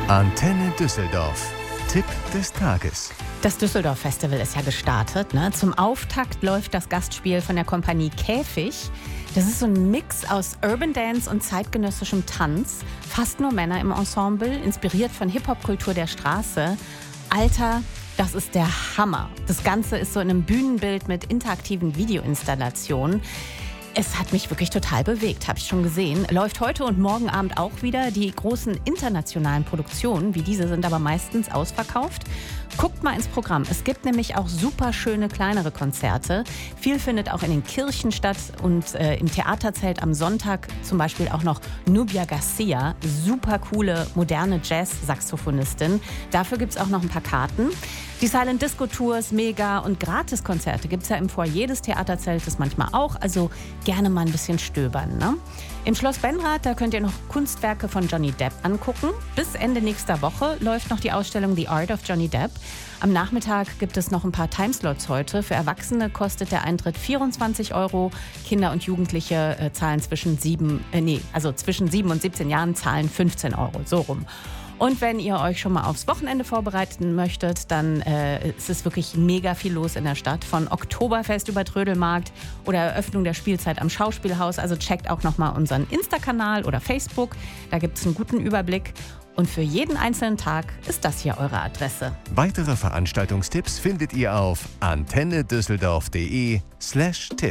Antenne Düsseldorf. Tipp des Tages. Das Düsseldorf Festival ist ja gestartet. Ne? Zum Auftakt läuft das Gastspiel von der Kompanie Käfig. Das ist so ein Mix aus Urban Dance und zeitgenössischem Tanz. Fast nur Männer im Ensemble, inspiriert von Hip-Hop-Kultur der Straße. Alter, das ist der Hammer. Das Ganze ist so in einem Bühnenbild mit interaktiven Videoinstallationen. Es hat mich wirklich total bewegt, habe ich schon gesehen. Läuft heute und morgen Abend auch wieder. Die großen internationalen Produktionen wie diese sind aber meistens ausverkauft. Guckt mal ins Programm. Es gibt nämlich auch super schöne kleinere Konzerte. Viel findet auch in den Kirchen statt und im Theaterzelt am Sonntag zum Beispiel auch noch Nubia Garcia. Super coole, moderne Jazz-Saxophonistin. Dafür gibt es auch noch ein paar Karten. Die Silent Disco Tours, Mega- und Gratiskonzerte gibt es ja im Foyer des Theaterzeltes manchmal auch. Also gerne mal ein bisschen stöbern. Ne? Im Schloss Benrath, da könnt ihr noch Kunstwerke von Johnny Depp angucken. Bis Ende nächster Woche läuft noch die Ausstellung The Art of Johnny Depp. Am Nachmittag gibt es noch ein paar Timeslots heute. Für Erwachsene kostet der Eintritt 24 €. Kinder und Jugendliche zahlen zwischen 7 und 17 Jahren zahlen 15 €, so rum. Und wenn ihr euch schon mal aufs Wochenende vorbereiten möchtet, dann ist es wirklich mega viel los in der Stadt. Von Oktoberfest über Trödelmarkt oder Eröffnung der Spielzeit am Schauspielhaus. Also checkt auch nochmal unseren Insta-Kanal oder Facebook. Da gibt es einen guten Überblick. Und für jeden einzelnen Tag ist das hier eure Adresse. Weitere Veranstaltungstipps findet ihr auf antennedüsseldorf.de/tipp.